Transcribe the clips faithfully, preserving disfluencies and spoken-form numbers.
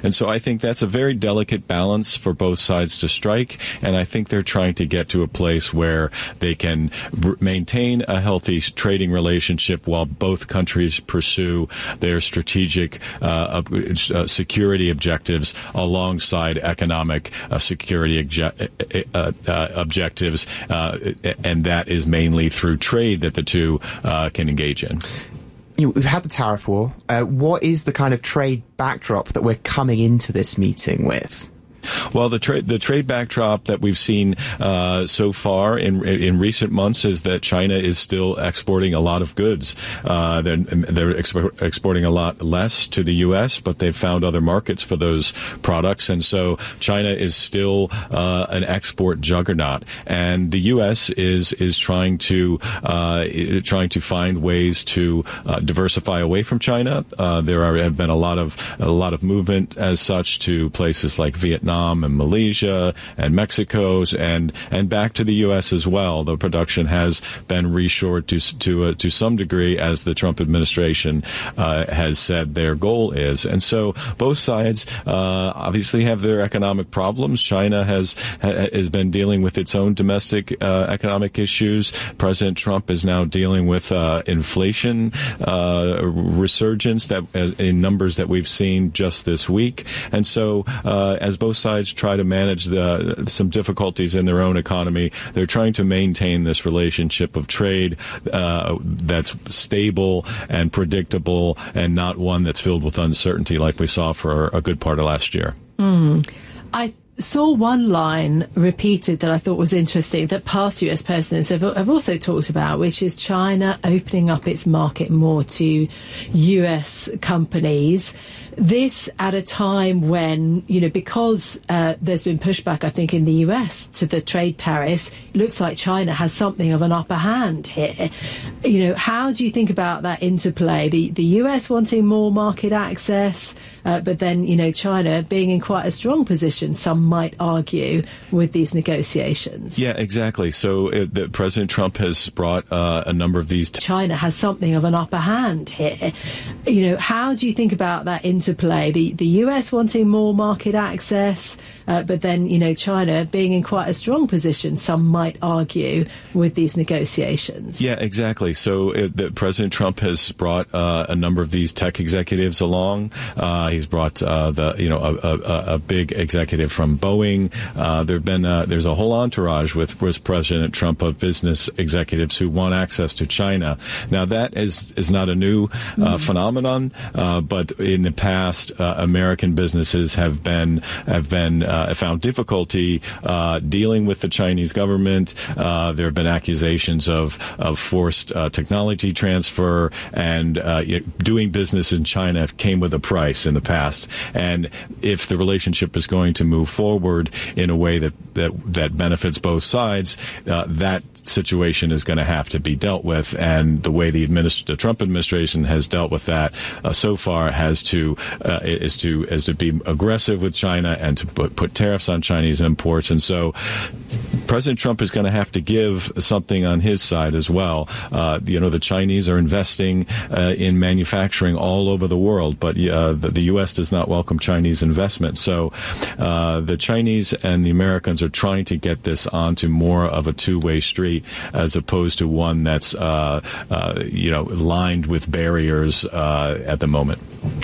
And so I think that's a very delicate balance for both sides to strike, and I think they're trying to get to a place where they can r- maintain a healthy trading relationship while both countries pursue their strategic uh, uh, security objectives alongside economic uh, security obje- uh, uh, objectives, uh, and that is mainly through trade that the two uh, can engage in. You know, we've had the tariff war. Uh, what is the kind of trade backdrop that we're coming into this meeting with? Well, the trade the trade backdrop that we've seen uh, so far in in recent months is that China is still exporting a lot of goods. Uh, they're they're exp- exporting a lot less to the U S, but they've found other markets for those products, and so China is still uh, an export juggernaut. And the U S is is trying to uh, trying to find ways to uh, diversify away from China. Uh, there are, have been a lot of a lot of movement as such to places like Vietnam and Malaysia and Mexico's and and back to the U S as well. The production has been reshored to to uh, to some degree, as the Trump administration uh, has said their goal is. And so both sides uh, obviously have their economic problems. China has has been dealing with its own domestic uh, economic issues. President Trump is now dealing with uh, inflation uh, resurgence that in numbers that we've seen just this week. And so uh, as both sides try to manage the, some difficulties in their own economy, they're trying to maintain this relationship of trade uh, that's stable and predictable and not one that's filled with uncertainty like we saw for a good part of last year. Mm. I saw one line repeated that I thought was interesting that past U S presidents have, have also talked about, which is China opening up its market more to U S companies. This at a time when, you know, because uh, there's been pushback, I think, in the U S to the trade tariffs, it looks like China has something of an upper hand here. You know, how do you think about that interplay? The, the U S wanting more market access, uh, but then, you know, China being in quite a strong position, some might argue, with these negotiations. Yeah, exactly. So uh, the, President Trump has brought uh, a number of these... T- China has something of an upper hand here. You know, how do you think about that interplay? Interplay, the, the U S wanting more market access, uh, but then, you know, China being in quite a strong position, some might argue, with these negotiations. Yeah, exactly. So uh, the, President Trump has brought uh, a number of these tech executives along. Uh, he's brought uh, the, you know, a, a, a big executive from Boeing. Uh, there've been uh, there's a whole entourage with, with President Trump of business executives who want access to China. Now that is is not a new uh, mm. phenomenon, uh, but in the past. Past, uh, American businesses have been have been uh, found difficulty uh, dealing with the Chinese government. Uh, there have been accusations of of forced uh, technology transfer, and uh, doing business in China came with a price in the past. And if the relationship is going to move forward in a way that that, that benefits both sides, uh, that situation is going to have to be dealt with. And the way the, administ- the Trump administration has dealt with that uh, so far has to Uh, is to is to be aggressive with China and to put, put tariffs on Chinese imports. And so President Trump is going to have to give something on his side as well. Uh, you know, the Chinese are investing uh, in manufacturing all over the world, but uh, the, the U S does not welcome Chinese investment. So uh, the Chinese and the Americans are trying to get this onto more of a two-way street as opposed to one that's, uh, uh, you know, lined with barriers uh, at the moment.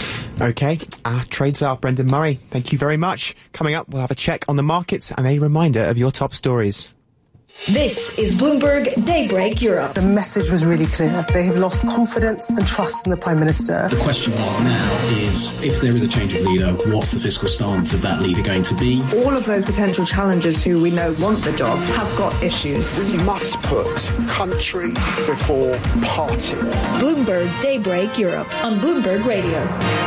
Okay, our trade czar, Brendan Murray, thank you very much. Coming up, we'll have a check on the markets and a reminder of your top stories. This is Bloomberg Daybreak Europe. The message was really clear. They have lost confidence and trust in the Prime Minister. The question mark now is, if there is a change of leader, what's the fiscal stance of that leader going to be? All of those potential challengers who we know want the job have got issues. We must put country before party. Bloomberg Daybreak Europe on Bloomberg Radio.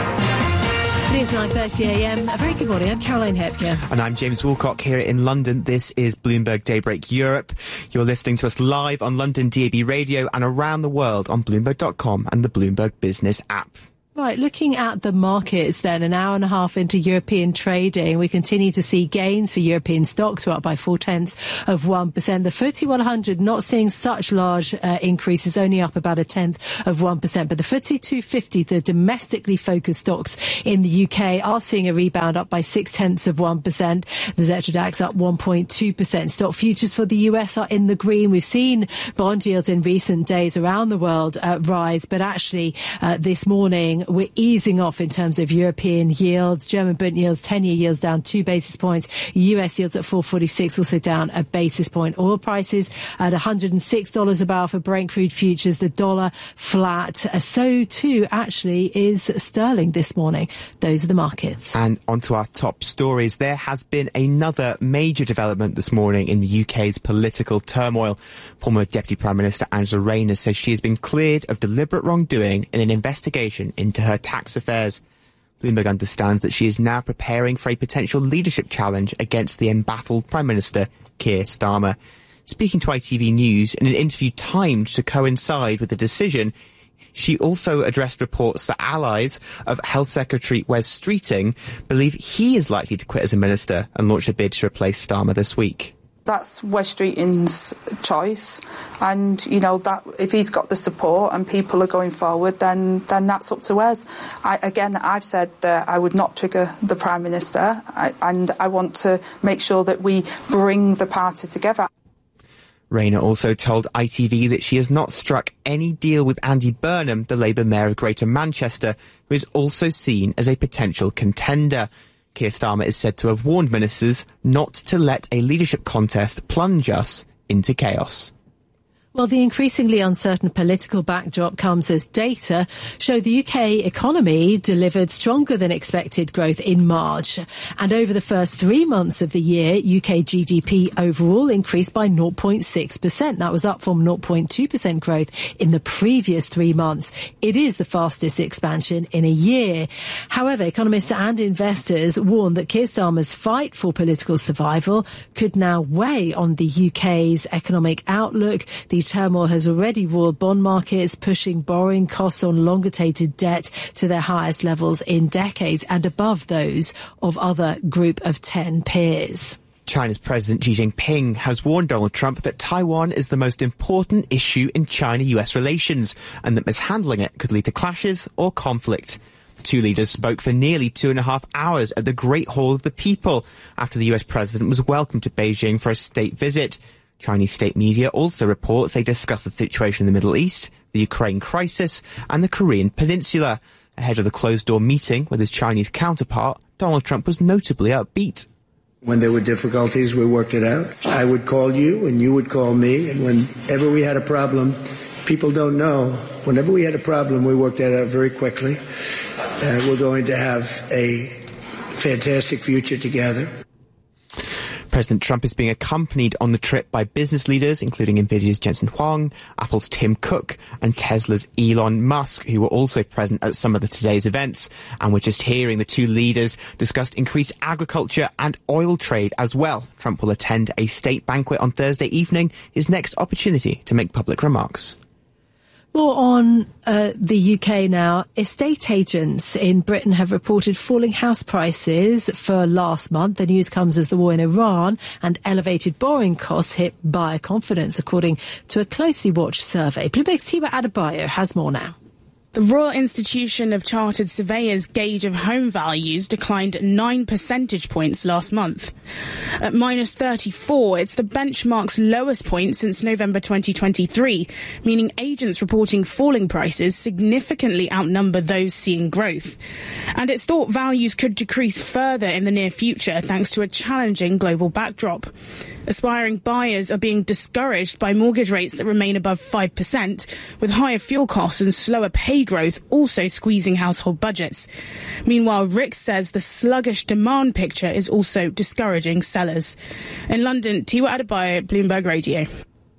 It is nine thirty a m. A very good morning. I'm Caroline Hepker. And I'm James Woolcock here in London. This is Bloomberg Daybreak Europe. You're listening to us live on London D A B Radio and around the world on Bloomberg dot com and the Bloomberg Business app. Right, looking at the markets then, an hour and a half into European trading, we continue to see gains for European stocks. We're up by four-tenths of one percent. The F T S E one hundred not seeing such large uh, increases, only up about a tenth of one percent. But the F T S E two fifty, the domestically focused stocks in the U K, are seeing a rebound, up by six-tenths of one percent. The Xetra DAX up one point two percent. Stock futures for the U S are in the green. We've seen bond yields in recent days around the world uh, rise, but actually uh, this morning we're easing off in terms of European yields. German Bund yields, ten-year yields down two basis points. U S yields at four forty-six, also down a basis point. Oil prices at one hundred six dollars a barrel for Brent crude futures. The dollar flat. So too, actually, is sterling this morning. Those are the markets. And onto our top stories. There has been another major development this morning in the U K's political turmoil. Former Deputy Prime Minister Angela Rayner says she has been cleared of deliberate wrongdoing in an investigation into her tax affairs. Bloomberg understands that she is now preparing for a potential leadership challenge against the embattled Prime Minister Keir Starmer. Speaking to I T V News in an interview timed to coincide with the decision, she also addressed reports that allies of Health Secretary Wes Streeting believe he is likely to quit as a minister and launch a bid to replace Starmer this week. That's Wes Streeting's choice, and you know that if he's got the support and people are going forward, then then that's up to Wes. I, again, I've said that I would not trigger the Prime Minister, I, and I want to make sure that we bring the party together. Rayner also told I T V that she has not struck any deal with Andy Burnham, the Labour Mayor of Greater Manchester, who is also seen as a potential contender. Keir Starmer is said to have warned ministers not to let a leadership contest plunge us into chaos. Well, the increasingly uncertain political backdrop comes as data show the U K economy delivered stronger than expected growth in March. And over the first three months of the year, U K G D P overall increased by zero point six percent. That was up from zero point two percent growth in the previous three months. It is the fastest expansion in a year. However, economists and investors warn that Keir Starmer's fight for political survival could now weigh on the U K's economic outlook. The turmoil has already roiled bond markets, pushing borrowing costs on longer-dated debt to their highest levels in decades and above those of other Group of ten peers. China's President Xi Jinping has warned Donald Trump that Taiwan is the most important issue in China-U S relations and that mishandling it could lead to clashes or conflict. The two leaders spoke for nearly two and a half hours at the Great Hall of the People after the U S president was welcomed to Beijing for a state visit. Chinese state media also reports they discussed the situation in the Middle East, the Ukraine crisis and the Korean Peninsula. Ahead of the closed-door meeting with his Chinese counterpart, Donald Trump was notably upbeat. When there were difficulties, we worked it out. I would call you and you would call me, and whenever we had a problem, people don't know, whenever we had a problem, we worked that out very quickly. Uh, we're going to have a fantastic future together. President Trump is being accompanied on the trip by business leaders, including Nvidia's Jensen Huang, Apple's Tim Cook, and Tesla's Elon Musk, who were also present at some of the today's events. And we're just hearing the two leaders discussed increased agriculture and oil trade as well. Trump will attend a state banquet on Thursday evening, his next opportunity to make public remarks. More on uh, the U K now. Estate agents in Britain have reported falling house prices for last month. The news comes as the war in Iran and elevated borrowing costs hit buyer confidence, according to a closely watched survey. Bloomberg's Tiwa Adebayo has more now. The Royal Institution of Chartered Surveyors' gauge of home values declined nine percentage points last month. At minus thirty-four, it's the benchmark's lowest point since November twenty twenty-three, meaning agents reporting falling prices significantly outnumber those seeing growth. And it's thought values could decrease further in the near future thanks to a challenging global backdrop. Aspiring buyers are being discouraged by mortgage rates that remain above five percent, with higher fuel costs and slower pay growth also squeezing household budgets. Meanwhile, Rick says the sluggish demand picture is also discouraging sellers. In London, Tiwa Adebayo, Bloomberg Radio.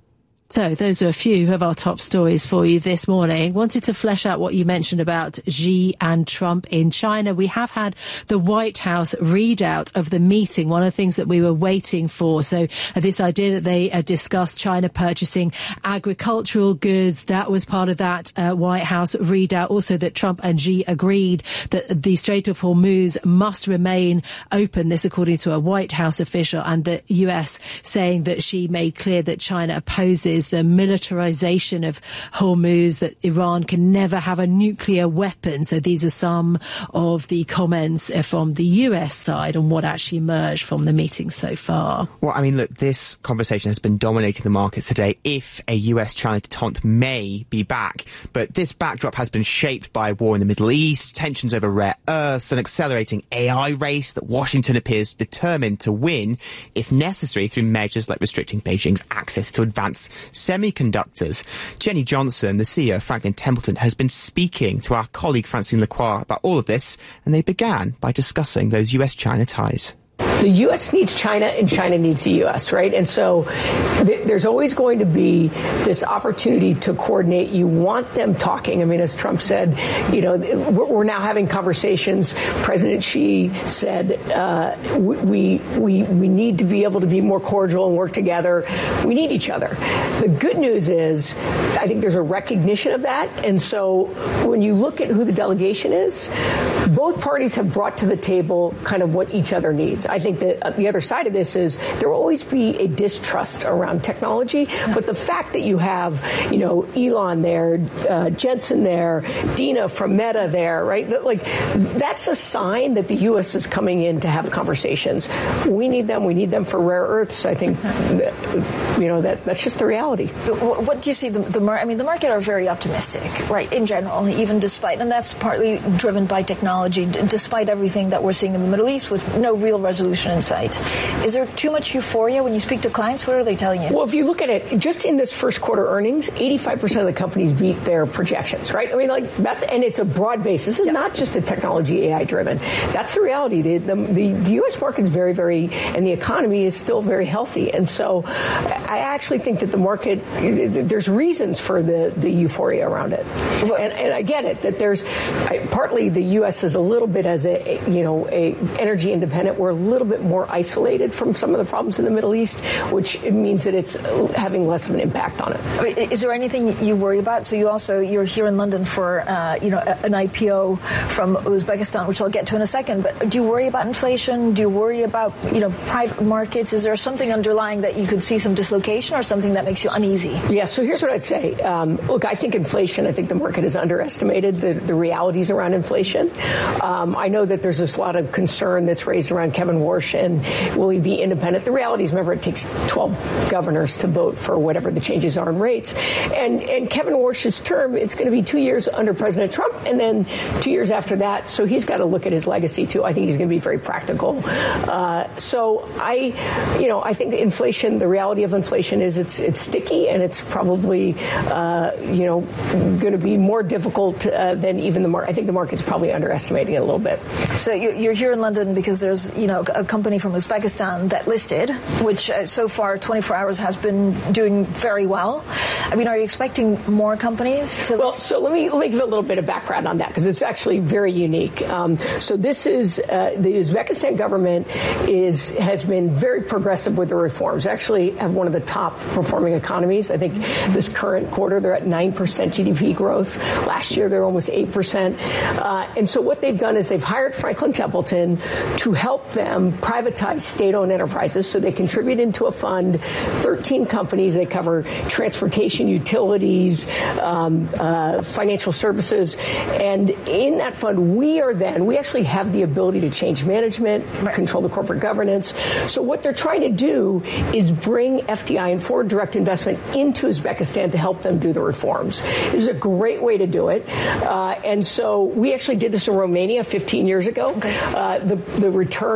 So those are a few of our top stories for you this morning. Wanted to flesh out what you mentioned about Xi and Trump in China. We have had the White House readout of the meeting, one of the things that we were waiting for. So uh, this idea that they uh, discussed China purchasing agricultural goods, that was part of that uh, White House readout. Also that Trump and Xi agreed that the Strait of Hormuz must remain open. This according to a White House official, and the U S saying that Xi made clear that China opposes the militarization of Hormuz, that Iran can never have a nuclear weapon. So these are some of the comments from the U S side on what actually emerged from the meeting so far. Well, I mean, look, this conversation has been dominating the markets today if a U S-China detente may be back. But this backdrop has been shaped by war in the Middle East, tensions over rare earths, an accelerating A I race that Washington appears determined to win, if necessary, through measures like restricting Beijing's access to advanced semiconductors. Jenny Johnson, the C E O of Franklin Templeton, has been speaking to our colleague Francine Lacroix about all of this, and they began by discussing those U S-China ties. The U S needs China and China needs the U S, right? And so th- there's always going to be this opportunity to coordinate. You want them talking. I mean, as Trump said, you know, we're, we're now having conversations. President Xi said uh, we, we, we need to be able to be more cordial and work together. We need each other. The good news is I think there's a recognition of that. And so when you look at who the delegation is, both parties have brought to the table kind of what each other needs. I think that the other side of this is there will always be a distrust around technology, but the fact that you have, you know, Elon there, uh, Jensen there, Dina from Meta there, right? That, like, that's a sign that the U S is coming in to have conversations. We need them. We need them for rare earths. I think, that, you know, that that's just the reality. What do you see? The, the mar- I mean, the market are very optimistic, right? In general, even despite, and that's partly driven by technology, despite everything that we're seeing in the Middle East with no real resolution in sight. Is there too much euphoria when you speak to clients? What are they telling you? Well, if you look at it, just in this first quarter earnings, eighty-five percent of the companies beat their projections, right? I mean, like, that's, and it's a broad base. This is yeah. not just a technology A I driven. That's the reality. The, the, the, the U S market is very, very, and the economy is still very healthy. And so I actually think that the market, there's reasons for the, the euphoria around it. And, and I get it, that there's, I, partly the U S is a little bit as a, you know, a energy independent. We're a little bit more isolated from some of the problems in the Middle East, which means that it's having less of an impact on it. I mean, is there anything you worry about? So you also, you're here in London for, uh, you know, an I P O from Uzbekistan, which I'll get to in a second, but do you worry about inflation? Do you worry about, you know, private markets? Is there something underlying that you could see some dislocation or something that makes you uneasy? Yeah, so here's what I'd say. Um, look, I think inflation, I think the market has underestimated the, the realities around inflation. Um, I know that there's this lot of concern that's raised around Kevin Warsh and will he be independent? The reality is, remember, it takes twelve governors to vote for whatever the changes are in rates. And, and Kevin Warsh's term, it's going to be two years under President Trump and then two years after that. So he's got to look at his legacy, too. I think he's going to be very practical. Uh, so I, you know, I think inflation, the reality of inflation is it's it's sticky and it's probably, uh, you know, going to be more difficult uh, than even the market. I think the market's probably underestimating it a little bit. So you're here in London because there's, you know, a company from Uzbekistan that listed, which uh, so far twenty-four hours has been doing very well. I mean, are you expecting more companies to? Well, so let me let me give a little bit of background on that because it's actually very unique. Um, so this is uh, the Uzbekistan government is has been very progressive with the reforms. Actually, have one of the top performing economies. I think this current quarter they're at nine percent G D P growth. Last year they're almost eight percent. Uh, and so what they've done is they've hired Franklin Templeton to help them privatize state-owned enterprises. So they contribute into a fund, thirteen companies. They cover transportation, utilities, um, uh, financial services. And in that fund, we are then, we actually have the ability to change management, right. control the corporate governance. So what they're trying to do is bring F D I and foreign direct investment into Uzbekistan to help them do the reforms. This is a great way to do it. Uh, and so we actually did this in Romania fifteen years ago. Okay. Uh, the, the returns were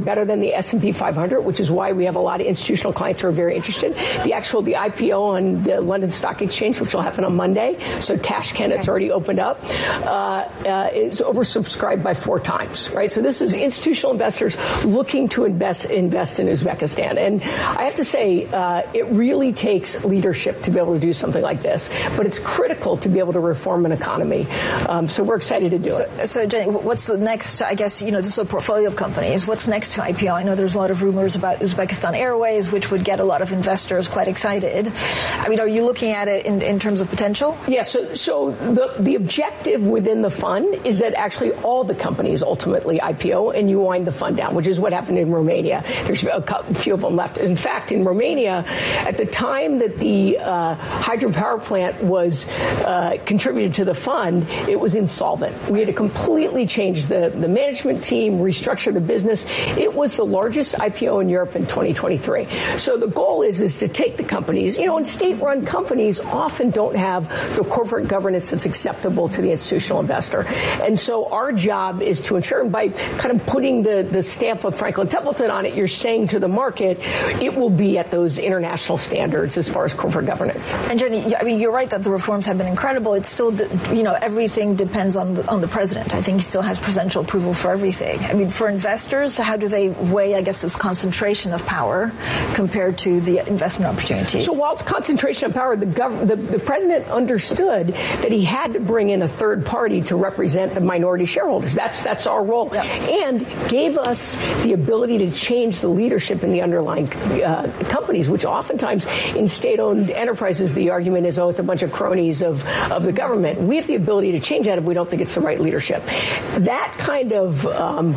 better than the S and P five hundred, which is why we have a lot of institutional clients who are very interested. The actual, the I P O on the London Stock Exchange, which will happen on Monday, so Tashkent, it's already opened up, uh, uh, is oversubscribed by four times, right? So this is institutional investors looking to invest, invest in Uzbekistan. And I have to say, uh, it really takes leadership to be able to do something like this, but it's critical to be able to reform an economy. Um, so we're excited to do so, it. So, Jenny, what's the next, I guess, you know, this is a portfolio of companies. What's next to I P O? I know there's a lot of rumors about Uzbekistan Airways, which would get a lot of investors quite excited. I mean, are you looking at it in, in terms of potential? Yeah, so, so the, the objective within the fund is that actually all the companies ultimately I P O and you wind the fund down, which is what happened in Romania. There's a couple, few of them left. In fact, in Romania, at the time that the uh, hydropower plant was uh, contributed to the fund, it was insolvent. We had to completely change the, the management team, restructure the business. It was the largest I P O in Europe in twenty twenty-three. So the goal is, is to take the companies, you know, and state-run companies often don't have the corporate governance that's acceptable to the institutional investor. And so our job is to ensure, and by kind of putting the, the stamp of Franklin Templeton on it, you're saying to the market, it will be at those international standards as far as corporate governance. And Jenny, I mean, you're right that the reforms have been incredible. It's still, you know, everything depends on the, on the president. I think he still has presidential approval for everything. I mean, for investors, how do they weigh, I guess, this concentration of power compared to the investment opportunities? So while it's concentration of power, the, gov- the, the president understood that he had to bring in a third party to represent the minority shareholders. That's that's our role. Yep. And gave us the ability to change the leadership in the underlying uh, companies, which oftentimes in state-owned enterprises, the argument is, oh, it's a bunch of cronies of, of the government. We have the ability to change that if we don't think it's the right leadership. That kind of, um,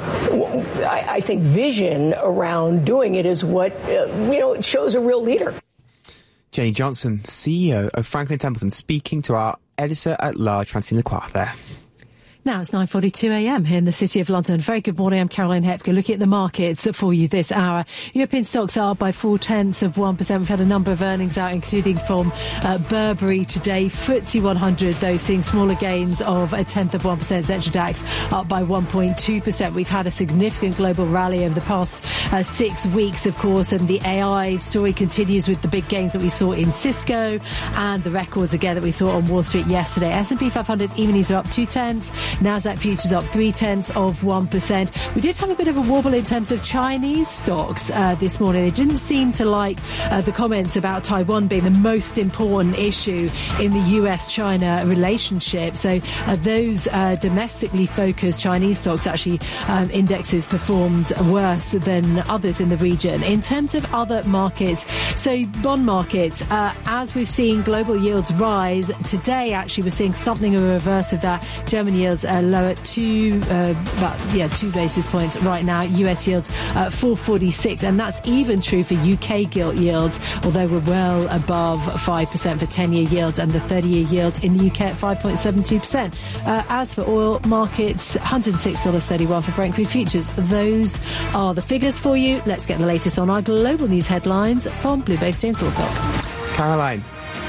I, I think, vision around doing it is what, uh, you know, it shows a real leader. Jenny Johnson, C E O of Franklin Templeton, speaking to our editor-at-large, Francine Lacroix there. Now it's nine forty-two a.m. here in the City of London. Very good morning. I'm Caroline Hepker looking at the markets for you this hour. European stocks are up by four-tenths of one percent. We've had a number of earnings out, including from uh, Burberry today. F T S E one hundred, though, seeing smaller gains of a tenth of one percent. Xetra DAX up by one point two percent. We've had a significant global rally over the past uh, six weeks, of course, and the A I story continues with the big gains that we saw in Cisco and the records again that we saw on Wall Street yesterday. S and P five hundred evenings are up two-tenths. Nasdaq futures up three-tenths of one percent. We did have a bit of a wobble in terms of Chinese stocks uh, this morning. They didn't seem to like uh, the comments about Taiwan being the most important issue in the U S China relationship. So uh, those uh, domestically focused Chinese stocks, actually um, indexes performed worse than others in the region. In terms of other markets, so bond markets, uh, as we've seen global yields rise, today actually we're seeing something of a reverse of that. German yields are low at two, uh, about, yeah, two basis points right now. U S yields uh, four forty-six, and that's even true for U K gilt yields, although we're well above five percent for ten-year yields, and the thirty-year yield in the U K at five point seven two percent. Uh, as for oil markets, one hundred six dollars thirty-one for Brent crude futures. Those are the figures for you. Let's get the latest on our global news headlines from Bloomberg's James Wilcock. Caroline.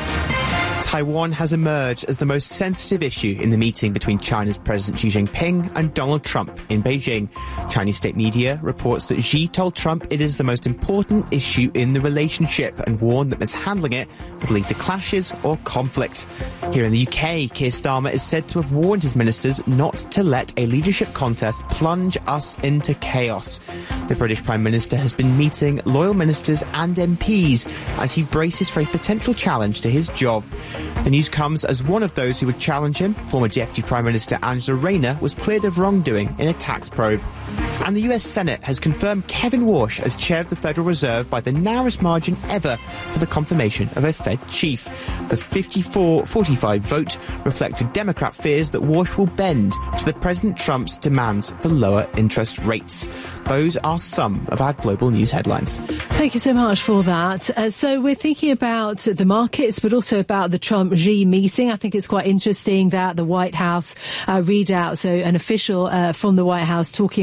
Taiwan has emerged as the most sensitive issue in the meeting between China's President Xi Jinping and Donald Trump in Beijing. Chinese state media reports that Xi told Trump it is the most important issue in the relationship and warned that mishandling it would lead to clashes or conflict. Here in the U K, Keir Starmer is said to have warned his ministers not to let a leadership contest plunge us into chaos. The British Prime Minister has been meeting loyal ministers and M Ps as he braces for a potential challenge to his job. The news comes as one of those who would challenge him, former Deputy Prime Minister Angela Rayner, was cleared of wrongdoing in a tax probe. And the U S Senate has confirmed Kevin Warsh as chair of the Federal Reserve by the narrowest margin ever for the confirmation of a Fed chief. The fifty-four forty-five vote reflected Democrat fears that Warsh will bend to the President Trump's demands for lower interest rates. Those are some of our global news headlines. Thank you so much for that. Uh, so we're thinking about the markets, but also about the Trump-Xi meeting. I think it's quite interesting that the White House uh, readout, so an official uh, from the White House talking about the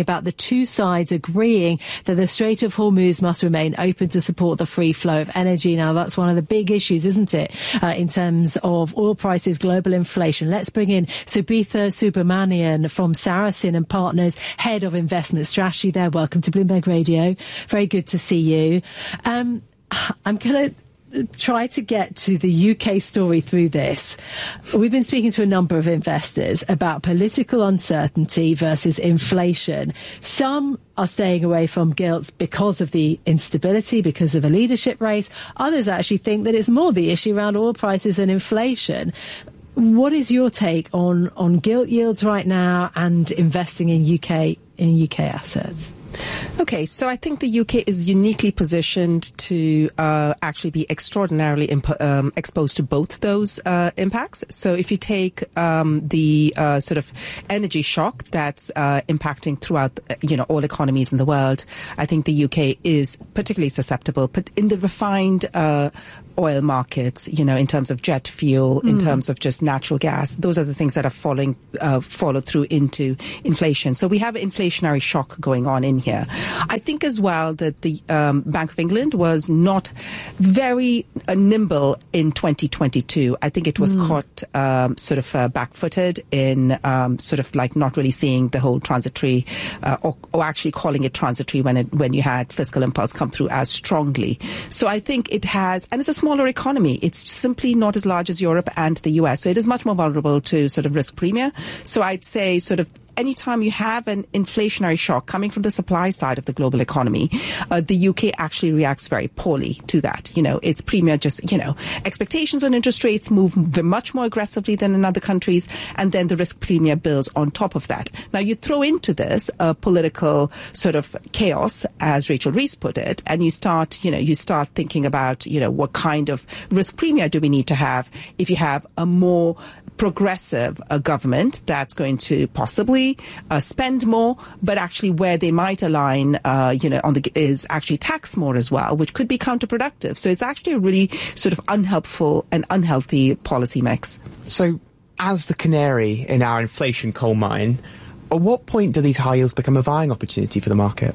two sides agreeing that the Strait of Hormuz must remain open to support the free flow of energy. Now, that's one of the big issues, isn't it, uh, in terms of oil prices, global inflation. Let's bring in Subitha Subramanian from Saracen and Partners, Head of Investment Strategy there. Welcome to Bloomberg Radio. Very good to see you. Um, I'm going to try to get to the U K story through this. We've been speaking to a number of investors about political uncertainty versus inflation. Some are staying away from gilts because of the instability, because of a leadership race. Others actually think that it's more the issue around oil prices and inflation. What is your take on, on gilt yields right now and investing in U K in U K assets? Okay, so I think the U K is uniquely positioned to uh, actually be extraordinarily imp- um, exposed to both those uh, impacts. So if you take um, the uh, sort of energy shock that's uh, impacting throughout, you know, all economies in the world, I think the U K is particularly susceptible. But in the refined uh, oil markets, you know, in terms of jet fuel, mm. in terms of just natural gas, those are the things that are falling, uh, followed through into inflation. So we have an inflationary shock going on in here. I think as well that the um, Bank of England was not very uh, nimble in twenty twenty-two. I think it was mm. caught um, sort of uh, back-footed in um, sort of like not really seeing the whole transitory uh, or, or actually calling it transitory when it, when you had fiscal impulse come through as strongly. So I think it has, and it's a smaller economy. It's simply not as large as Europe and the U S. So it is much more vulnerable to sort of risk premium. So I'd say sort of anytime you have an inflationary shock coming from the supply side of the global economy, uh, the U K actually reacts very poorly to that. You know, its premium just, you know, expectations on interest rates move much more aggressively than in other countries, and then the risk premium builds on top of that. Now, you throw into this a political sort of chaos, as Rachel Reeves put it, and you start, you know, you start thinking about, you know, what kind of risk premium do we need to have if you have a more progressive uh, government that's going to possibly uh, spend more, but actually where they might align, uh, you know, on the is actually tax more as well, which could be counterproductive. So it's actually a really sort of unhelpful and unhealthy policy mix. So, as the canary in our inflation coal mine, at what point do these high yields become a buying opportunity for the market?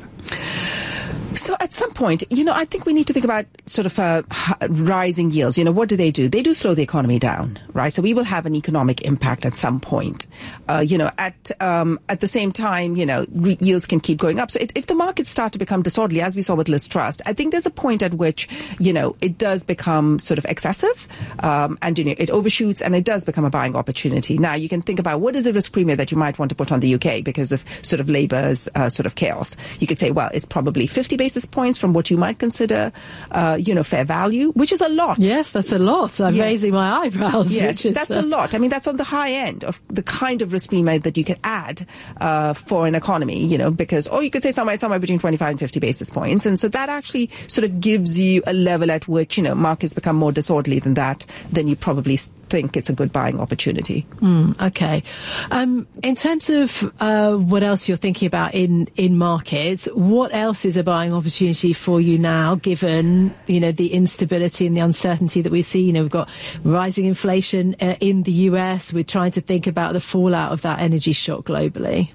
So at some point, you know, I think we need to think about sort of uh, rising yields. You know, what do they do? They do slow the economy down, right? So we will have an economic impact at some point. Uh, you know, at um, at the same time, you know, re- yields can keep going up. So it, if the markets start to become disorderly, as we saw with Liz Truss, I think there's a point at which, you know, it does become sort of excessive, um, and, you know, it overshoots and it does become a buying opportunity. Now, you can think about what is the risk premium that you might want to put on the U K because of sort of Labour's uh, sort of chaos. You could say, well, it's probably fifty basis points from what you might consider, uh, you know, fair value, which is a lot. Yes, that's a lot. I'm yeah. raising my eyebrows. Yes, which is, that's uh... a lot. I mean, that's on the high end of the kind of risk premium that you could add uh, for an economy, you know, because, or you could say somewhere, somewhere between twenty-five and fifty basis points. And so that actually sort of gives you a level at which, you know, markets become more disorderly than that, then you probably think it's a good buying opportunity. Mm, okay. Um, in terms of uh, what else you're thinking about in, in markets, what else is a buying opportunity for you now, given, you know, the instability and the uncertainty that we see? You know, we've got rising inflation uh, in the U S. We're trying to think about the fallout of that energy shock globally.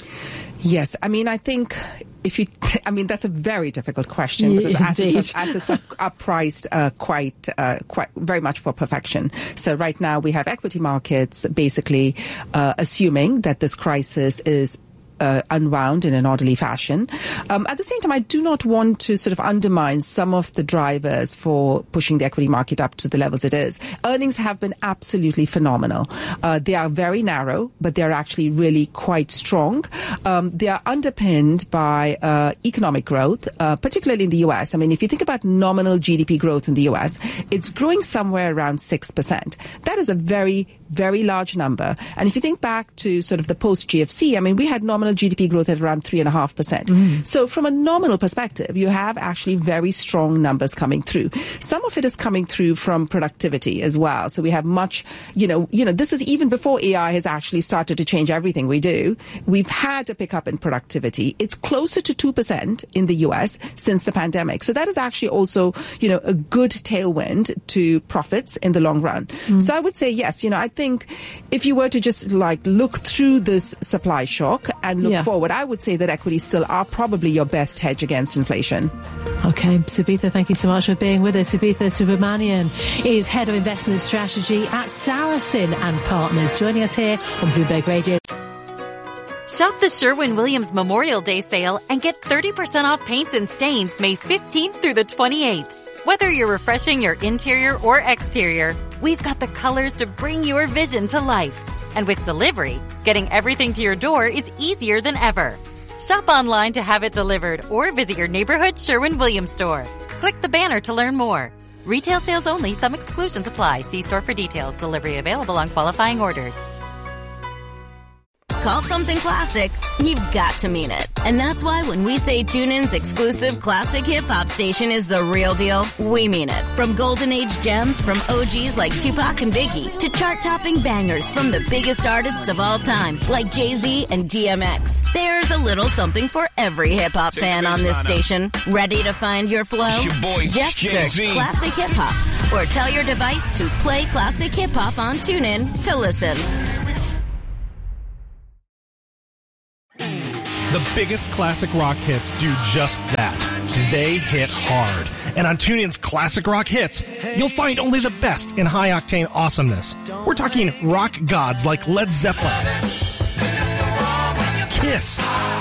Yes. I mean, I think if you, I mean, that's a very difficult question because yeah, assets, are, assets are, are priced uh, quite, uh, quite, very much for perfection. So right now we have equity markets basically uh, assuming that this crisis is Uh, unwound in an orderly fashion. Um, at the same time, I do not want to sort of undermine some of the drivers for pushing the equity market up to the levels it is. Earnings have been absolutely phenomenal. Uh, they are very narrow, but they are actually really quite strong. Um, they are underpinned by uh, economic growth, uh, particularly in the U S. I mean, if you think about nominal G D P growth in the U S, it's growing somewhere around six percent. That is a very, very large number. And if you think back to sort of the post-G F C, I mean, we had nominal G D P growth at around three and a half percent. So from a nominal perspective, you have actually very strong numbers coming through. Some of it is coming through from productivity as well. So we have much, you know, you know, this is even before A I has actually started to change everything we do. We've had a pickup in productivity. It's closer to two percent in the U S since the pandemic. So that is actually also, you know, a good tailwind to profits in the long run. Mm. So I would say, yes, you know, I think if you were to just like look through this supply shock and and look Yeah. forward, I would say that equities still are probably your best hedge against inflation. Okay, Subitha, thank you so much for being with us. Subitha Subramanian is Head of Investment Strategy at Saracen and Partners, joining us here on Bloomberg Radio. Shop the Sherwin-Williams Memorial Day sale and get thirty percent off paints and stains May fifteenth through the twenty-eighth. Whether you're refreshing your interior or exterior, we've got the colors to bring your vision to life. And with delivery, getting everything to your door is easier than ever. Shop online to have it delivered or visit your neighborhood Sherwin-Williams store. Click the banner to learn more. Retail sales only. Some exclusions apply. See store for details. Delivery available on qualifying orders. Call something classic, you've got to mean it. And that's why when we say TuneIn's exclusive classic hip-hop station is the real deal, we mean it. From golden age gems from O Gs like Tupac and Biggie to chart-topping bangers from the biggest artists of all time like Jay-Z and D M X. There's a little something for every hip-hop fan on this station. Ready to find your flow? It's your boy, Just Jay-Z. search Classic Hip-Hop or tell your device to play Classic Hip-Hop on TuneIn to listen. The biggest classic rock hits do just that. They hit hard. And on TuneIn's Classic Rock Hits, you'll find only the best in high-octane awesomeness. We're talking rock gods like Led Zeppelin, Kiss,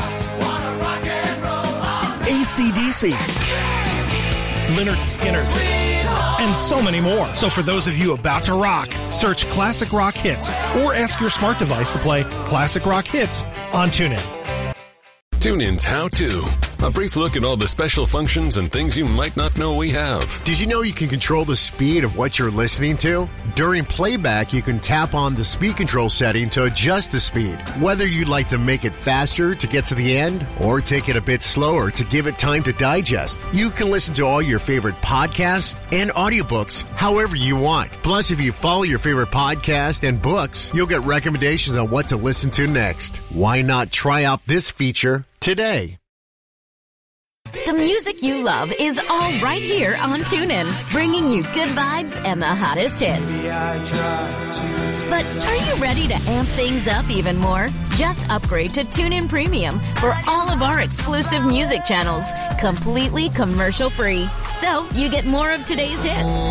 A C D C, Lynyrd Skynyrd, and so many more. So for those of you about to rock, search Classic Rock Hits or ask your smart device to play Classic Rock Hits on TuneIn. TuneIn's How To. A brief look at all the special functions and things you might not know we have. Did you know you can control the speed of what you're listening to? During playback, you can tap on the speed control setting to adjust the speed. Whether you'd like to make it faster to get to the end or take it a bit slower to give it time to digest, you can listen to all your favorite podcasts and audiobooks however you want. Plus, if you follow your favorite podcast and books, you'll get recommendations on what to listen to next. Why not try out this feature today? The music you love is all right here on TuneIn, bringing you good vibes and the hottest hits. But are you ready to amp things up even more? Just upgrade to TuneIn Premium for all of our exclusive music channels, completely commercial-free. So you get more of today's hits.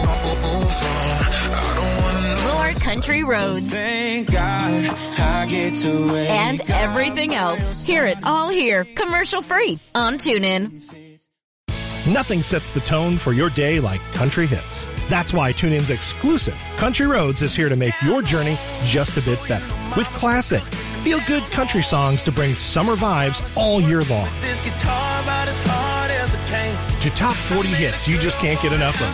More country roads. And everything else. Hear it all here, commercial-free on TuneIn. Nothing sets the tone for your day like country hits. That's why TuneIn's exclusive Country Roads is here to make your journey just a bit better. With classic, feel-good country songs to bring summer vibes all year long. To top forty hits you just can't get enough of.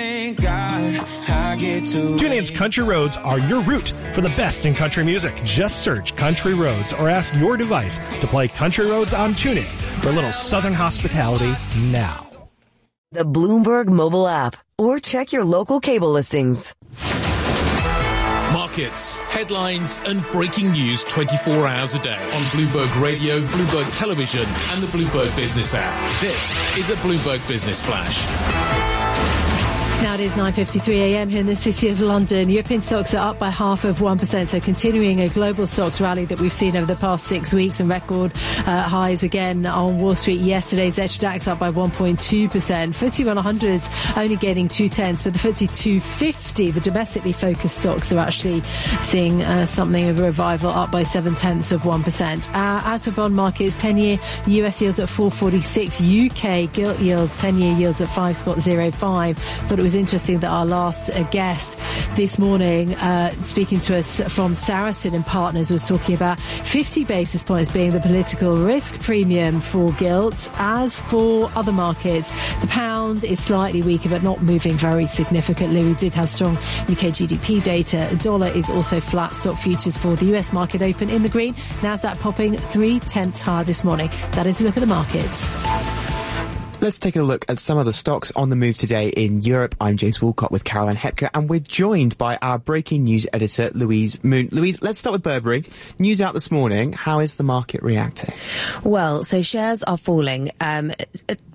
TuneIn's Country Roads are your route for the best in country music. Just search Country Roads or ask your device to play Country Roads on TuneIn for a little southern hospitality now. The Bloomberg mobile app, or check your local cable listings. Markets, headlines, and breaking news twenty-four hours a day on Bloomberg Radio, Bloomberg Television, and the Bloomberg Business app. This is a Bloomberg Business Flash. Now it is nine fifty-three a m here in the City of London. European stocks are up by half of one percent, so continuing a global stocks rally that we've seen over the past six weeks and record uh, highs again on Wall Street yesterday. Z H DAX up by one point two percent. F T S E one hundred's only gaining two tenths, but the F T S E two fifty, the domestically focused stocks, are actually seeing uh, something of a revival, up by seven tenths of one percent. Uh, as for bond markets, ten-year U S yields at four forty-six, U K gilt yields, ten-year yields at five point oh five. But it was interesting that our last uh, guest this morning, uh, speaking to us from Saracen and Partners, was talking about fifty basis points being the political risk premium for gilts. As for other markets, the pound is slightly weaker but not moving very significantly. We did have strong U K G D P data. The dollar is also flat. Stock futures for the U S market open in the green. Nasdaq popping three tenths higher this morning. That is a look at the markets. Let's take a look at some of the stocks on the move today in Europe. I'm James Woolcott with Caroline Hepker, and we're joined by our breaking news editor, Louise Moon. Louise, let's start with Burberry. News out this morning. How is the market reacting? Well, so shares are falling. Um,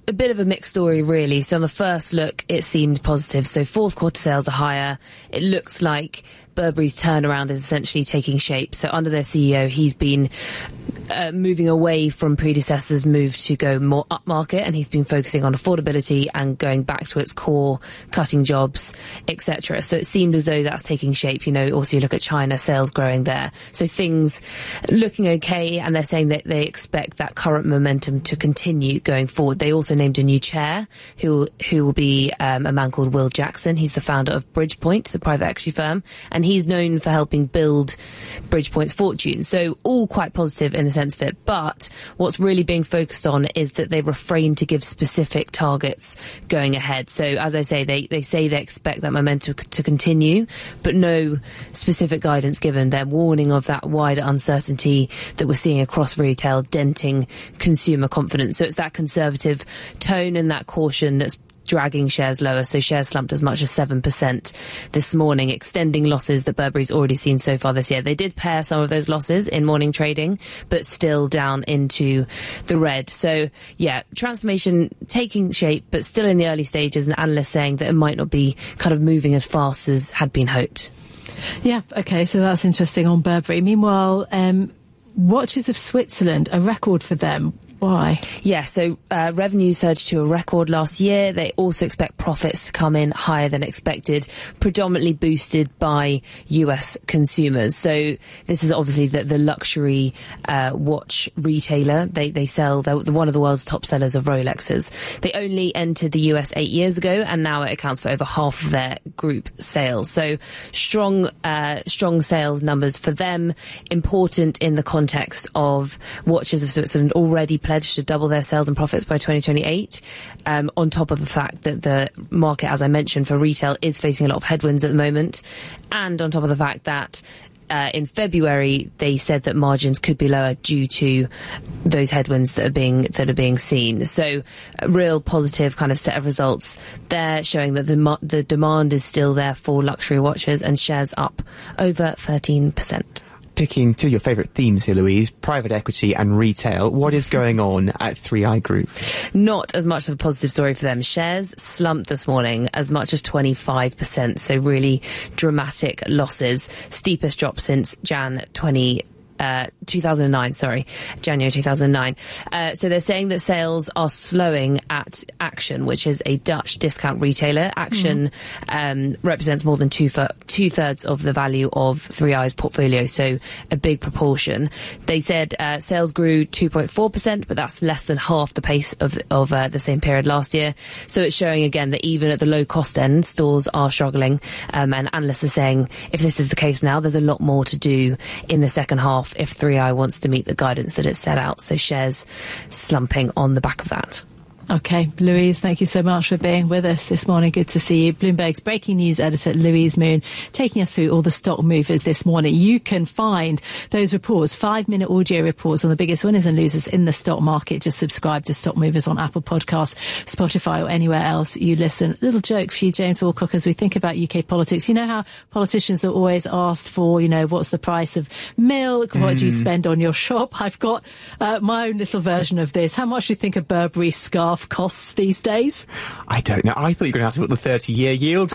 a bit of a mixed story, really. So on the first look, it seemed positive. So fourth quarter sales are higher. It looks like Burberry's turnaround is essentially taking shape. So under their C E O, he's been uh, moving away from predecessors' move to go more upmarket, and he's been focusing on affordability and going back to its core, cutting jobs, et cetera. So it seemed as though that's taking shape. You know, also you look at China, sales growing there. So things looking okay, and they're saying that they expect that current momentum to continue going forward. They also named a new chair who who will be um, a man called Will Jackson. He's the founder of Bridgepoint, the private equity firm, and he's known for helping build Bridgepoint's fortune. So all quite positive in the sense of it. But what's really being focused on is that they refrain to give specific targets going ahead. So as I say, they, they say they expect that momentum to continue, but no specific guidance given. They're warning of that wider uncertainty that we're seeing across retail, denting consumer confidence. So it's that conservative tone and that caution that's dragging shares lower. So shares slumped as much as seven percent this morning, extending losses that Burberry's already seen so far this year. They did pare some of those losses in morning trading, but still down into the red. So yeah, transformation taking shape, but still in the early stages, and analysts saying that it might not be kind of moving as fast as had been hoped. Yeah, okay, so that's interesting on Burberry. Meanwhile, um, Watches of Switzerland, a record for them. Why? Yeah, so uh, revenue surged to a record last year. They also expect profits to come in higher than expected, predominantly boosted by U S consumers. So this is obviously the, the luxury uh, watch retailer. They they sell, they're one of the world's top sellers of Rolexes. They only entered the U S eight years ago, and now it accounts for over half of their group sales. So strong, uh, strong sales numbers for them. Important in the context of Watches of Switzerland already pledged to double their sales and profits by twenty twenty-eight, um, on top of the fact that the market, as I mentioned, for retail is facing a lot of headwinds at the moment, and on top of the fact that uh, in February they said that margins could be lower due to those headwinds that are being that are being seen. So a real positive kind of set of results there, showing that the the demand is still there for luxury watches, and shares up over thirteen percent. Picking two of your favourite themes here, Louise, private equity and retail. What is going on at three i Group? Not as much of a positive story for them. Shares slumped this morning as much as twenty-five percent, so really dramatic losses. Steepest drop since January twenty Uh, two thousand nine, sorry, January two thousand nine. Uh, so they're saying that sales are slowing at Action, which is a Dutch discount retailer. Action mm-hmm. um, represents more than two, two thirds of the value of three i's portfolio, so a big proportion. They said uh, sales grew two point four percent, but that's less than half the pace of, of uh, the same period last year. So it's showing again that even at the low cost end, stores are struggling. Um, and analysts are saying if this is the case now, there's a lot more to do in the second half if three i wants to meet the guidance that it set out. So shares slumping on the back of that. Okay, Louise, thank you so much for being with us this morning. Good to see you. Bloomberg's breaking news editor, Louise Moon, taking us through all the stock movers this morning. You can find those reports, five-minute audio reports on the biggest winners and losers in the stock market. Just subscribe to Stock Movers on Apple Podcasts, Spotify, or anywhere else you listen. Little joke for you, James Woolcock, as we think about U K politics. You know how politicians are always asked for, you know, what's the price of milk? What mm. do you spend on your shop? I've got uh, my own little version of this. How much do you think a Burberry scarf costs these days? I don't know. I thought you were going to ask me what the thirty-year yield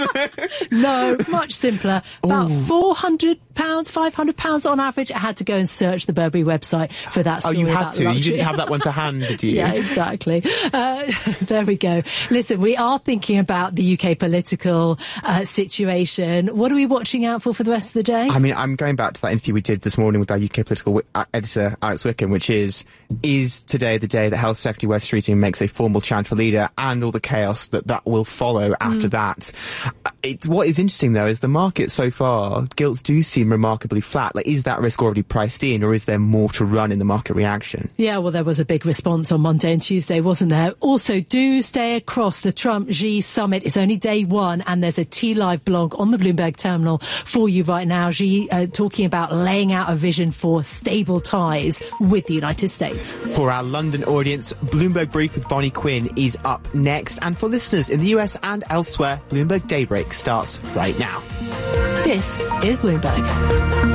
was. No, much simpler. About Ooh. four hundred pounds, five hundred pounds on average. I had to go and search the Burberry website for that story. Oh, you had about to? luxury. You didn't have that one to hand, did you? Yeah, exactly. Uh, there we go. Listen, we are thinking about the U K political uh, situation. What are we watching out for for the rest of the day? I mean, I'm going back to that interview we did this morning with our U K political w- editor, Alex Wickham, which is, is today the day that Health Secretary Wes Streeting makes a formal chant for leader, and all the chaos that that will follow after mm. that. It's, what is interesting, though, is the market so far, gilts do seem remarkably flat. Like, is that risk already priced in, or is there more to run in the market reaction? Yeah, well, there was a big response on Monday and Tuesday, wasn't there? Also, do stay across the Trump-Xi summit. It's only day one, and there's a T-Live blog on the Bloomberg terminal for you right now. Xi uh, talking about laying out a vision for stable ties with the United States. For our London audience, Bloomberg Brief with Bonnie Quinn is up next. And for listeners in the U S and elsewhere, Bloomberg Daybreak starts right now. This is Bloomberg.